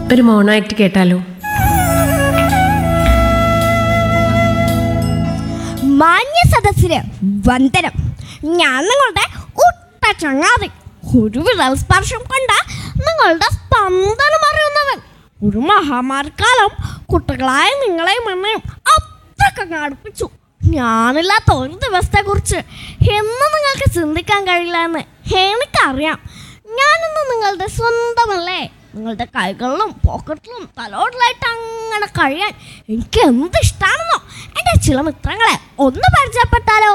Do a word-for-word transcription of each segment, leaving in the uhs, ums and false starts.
ഒരു മോണാക്ട് കേട്ടാലോ? മാന്യ സദസ്സിന് വന്ദനം. ഞാൻ നിങ്ങളുടെ ഉട്ട ചങ്ങാതി, ഒരു വിരൽ സ്പർശം കണ്ട നിങ്ങളുടെ സ്പന്ദനം അറിയുന്നവൻ. ഒരു മഹാമാരിക്കാലം കുട്ടികളായ നിങ്ങളെയും എന്നെയും അത്രയ്ക്ക് അടുപ്പിച്ചു. ഞാനില്ലാത്ത ഒരു ദിവസത്തെ കുറിച്ച് എന്ന് നിങ്ങൾക്ക് ചിന്തിക്കാൻ കഴിയില്ല എന്ന് എനിക്കറിയാം. ഞാനിന്ന് നിങ്ങളുടെ സ്വന്തമല്ലേ. നിങ്ങളുടെ കൈകളിലും പോക്കറ്റിലും തലോടലായിട്ട് അങ്ങനെ കഴിയാൻ എനിക്ക് എന്ത് ഇഷ്ടമാണെന്നോ. എൻ്റെ ചില മിത്രങ്ങളെ ഒന്ന് പരിചയപ്പെട്ടാലോ?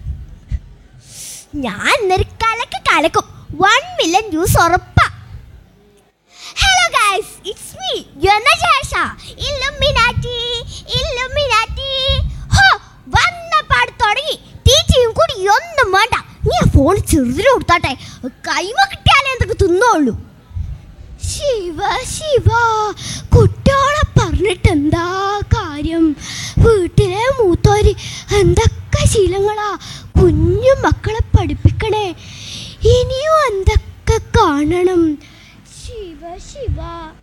ഞാൻ ഇന്നൊരു കലക്ക് കലക്കും. വൺ മില്യൺ വ്യൂസ് ഉറപ്പാ. Hello guys, it's me യുനജേഷ. Illuminati Illuminati. ഹോ, വന്നപ്പാട് തുടങ്ങി. ടീച്ചയും കൂടി ഒന്നും വേണ്ട. നീ ആ ഫോൺ ചെറുതിന് കൊടുത്താട്ടെ, കൈമ കിട്ടിയാലേ എന്തൊക്കെ തിന്നോളൂ. ശിവ ശിവ, കുട്ടികളെ പറഞ്ഞിട്ട് എന്താ കാര്യം? വീട്ടിലെ മൂത്തോര് എന്തൊക്കെ ശീലങ്ങളാ കുഞ്ഞു മക്കളെ പഠിപ്പിക്കണേ. ഇനിയും എന്തൊക്കെ കാണണം. ശിവ ശിവ.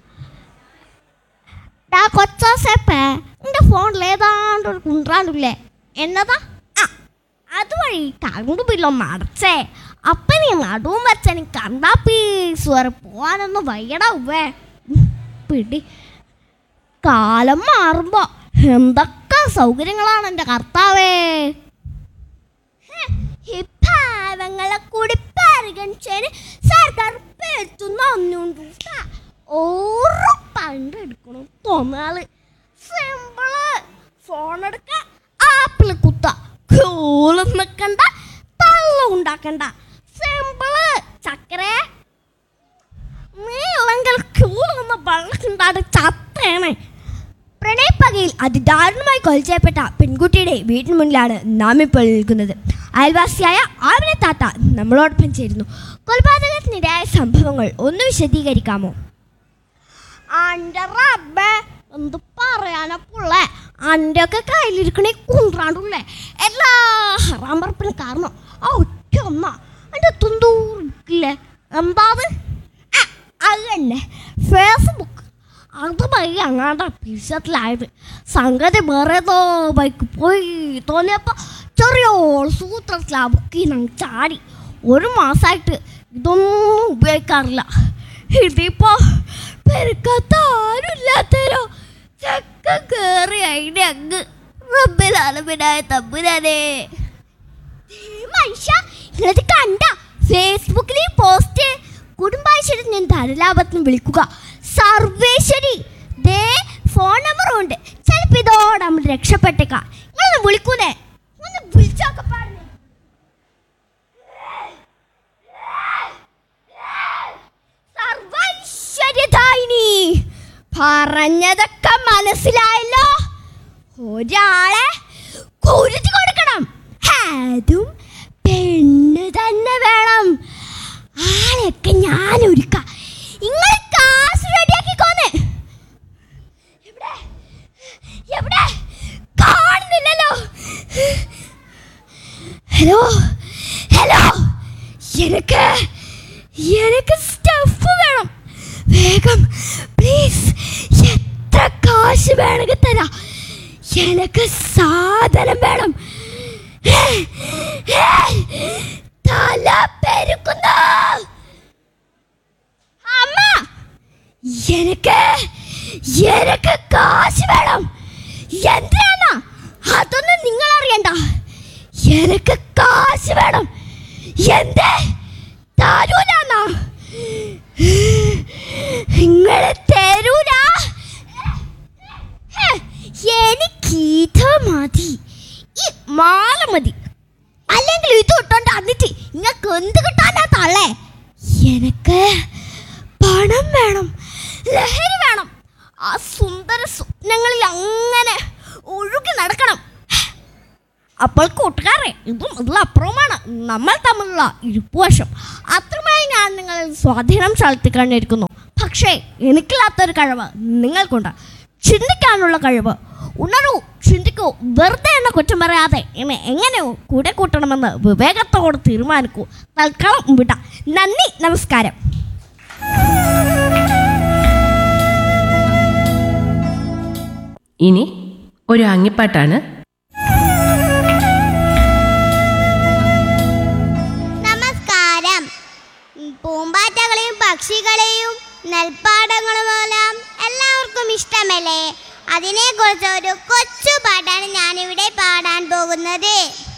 കൊച്ചോസേപ്പേ, എൻ്റെ ഫോണിൽ ഏതാണ്ട് ഒരു കുണ്ടാണ്ടില്ലേ? എന്നതാ? ആ, അതുവഴി കറണ്ട് ബില്ലൊന്ന് അടച്ചേ. അപ്പം നീ നടുവും വെച്ച നീ കണ്ടാ പീസ് വരെ പോകാനൊന്നും വയ്യടാവേ. പിടി. കാലം മാറുമ്പോ എന്തൊക്കെ സൗകര്യങ്ങളാണ് എൻ്റെ കർത്താവേ. വിഭാവങ്ങളെ കൂടി പരിഗണിച്ചതിന് സർക്കാർ പേറ്റുന്നുണ്ട്. ഓരോ പണ്ട് എടുക്കണം തോന്നാള്. സിമ്പിള്. ഫോൺ എടുക്ക, ആപ്പിൾ കുത്ത, ക്യൂളും നിൽക്കണ്ട, തള്ളം ഉണ്ടാക്കണ്ട. സിമ്പിള്. ചക്കരേ, നീ ഇല്ലെങ്കിൽ ക്യൂളുന്ന വെള്ളക്കുണ്ടാട് ചത്തേണേ. പ്രണയപ്പകയിൽ അതിദാരുണമായി കൊലച്ചപ്പെട്ട പെൺകുട്ടിയുടെ വീട്ടിന് മുന്നിലാണ് നാം ഇപ്പോൾ നിൽക്കുന്നത്. അയൽവാസിയായ ആവിനെ താത്ത നമ്മളോടൊപ്പം ചേരുന്നു. കൊലപാതകത്തിനിടയായ സംഭവങ്ങൾ ഒന്ന് വിശദീകരിക്കാമോ? അൻ്റെ റബ്ബേ, എന്ത് പറയാനാ പുള്ളേ. അൻ്റെ ഒക്കെ കയ്യിലിരിക്കണേ കുണ്ടാണ്ടല്ലേ. എല്ലാ ഹറാം പറപ്പിനും കാരണം ആ ഒറ്റ ഒന്നാ. എൻ്റെ തുന്തൂറില്ലേ എന്താത്? അത് തന്നെ, ഫേസ്ബുക്ക്. അത് ബൈക്ക് അങ്ങാണ്ട പിശത്തിലായത്. സംഗതി വേറെ ഏതോ ബൈക്ക് പോയി തോന്നിയപ്പോൾ ചെറിയ സൂത്രത്തിലാ ബുക്ക് ചെയ്ത് ചാടി. ഒരു മാസമായിട്ട് ഇതൊന്നും ഉപയോഗിക്കാറില്ല. ഇതിപ്പോ പെരുക്കാത്ത ആരുമില്ലാത്തരോ ചക്ക കയറി അതിൻ്റെ അങ്ങ്. റബ്ബിലാലമിനായ തമ്പുരാനെ. മനുഷ്യ, ഇന്നത് കണ്ട ഫേസ്ബുക്കിൽ പോസ്റ്റ്. കുടുംബാശ്ശേരി ഞാൻ ധനലാഭത്തിന് വിളിക്കുക. സർവേശ്വരി ദേ ഫോൺ നമ്പറും ഉണ്ട്. ചിലപ്പോൾ ഇതോടെ നമ്മൾ രക്ഷപ്പെട്ടേക്കാം. നിങ്ങളൊന്ന് വിളിക്കൂലേ? ഒന്ന് വിളിച്ചൊക്കെ പറഞ്ഞു. സർവൈശ്വര്യദായിനി, പറഞ്ഞതൊക്കെ മനസ്സിലായല്ലോ. ഒരാളെ കുരുതി കൊടുക്കണം. അതും പെണ്ണ് തന്നെ വേണം. ആളെയൊക്കെ ഞാൻ ഒരുക്കാം. നിങ്ങൾ കാശ് റെഡിയാക്കിക്കോന്ന്. എവിടെ എവിടെ കാണുന്നില്ലല്ലോ. ഹലോ ഹലോ, എനിക്ക് എനിക്ക് സ്റ്റഫ് വേണം. വേഗം പ്ലീസ്. എത്ര കാശ് വേണമെങ്കിൽ തരാം. എനിക്ക് സാധനം വേണം. തല പെരുക്കുന്നു. അമ്മ, എനിക്ക് എനിക്ക് കാശ് വേണം. എന്തിനാ? അതൊന്നും നിങ്ങൾ അറിയണ്ട. എനിക്ക് കാശ് വേണം. എന്തേ തരൂലാന്നാ? നിങ്ങളെ തരൂല? എനിക്കിത് മതി. ഈ മാല മതി. അല്ലെങ്കിൽ ഇത് ഇട്ടോണ്ട് എന്നിട്ട് നിങ്ങൾക്ക് എന്ത് കിട്ടാനാ തള്ളേ? എനിക്ക് പണം വേണം, ലഹരി വേണം. ആ സുന്ദര സ്വപ്നങ്ങളിൽ അങ്ങനെ ഒഴുകി നടക്കണം. അപ്പോൾ കൂട്ടുകാരെ, ഇതും ഇതിൽ അപ്പുറമാണ് നമ്മൾ തമ്മിലുള്ള ഇരിപ്പുവശം. അത്രമായി ഞാൻ നിങ്ങളിൽ സ്വാധീനം ചെലുത്തിക്കൊണ്ടിരിക്കുന്നു. പക്ഷേ എനിക്കില്ലാത്തൊരു കഴിവ് നിങ്ങൾക്കുണ്ട്. ചിന്തിക്കാനുള്ള കഴിവ്. ഉണരൂ, ചിന്തിക്കൂ. വെറുതെ എന്നെ കുറ്റം പറയാതെ എന്നെ എങ്ങനെയോ കൂടെ കൂട്ടണമെന്ന് വിവേകത്തോട് തീരുമാനിക്കൂ. തൽക്കാലം വിടാം. നന്ദി, നമസ്കാരം. ഇനി ഒരു അങ്ങിപ്പാട്ടാണ്. നമസ്കാരം. പൂമ്പാറ്റകളെയും പക്ഷികളെയും നെൽപ്പാടങ്ങളുമെല്ലാം എല്ലാവർക്കും ഇഷ്ടമല്ലേ? അതിനെക്കുറിച്ച് ഒരു കൊച്ചു പാട്ടാണ് ഞാനിവിടെ പാടാൻ പോകുന്നത്.